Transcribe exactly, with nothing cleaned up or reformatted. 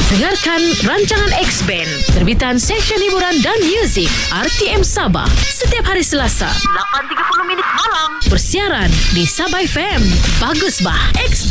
Dengarkan rancangan X-Band, terbitan Seksyen Hiburan dan Muzik R T M Sabah, setiap hari Selasa lapan tiga puluh minit malam, bersiaran di Sabah F M. Bagus bah, X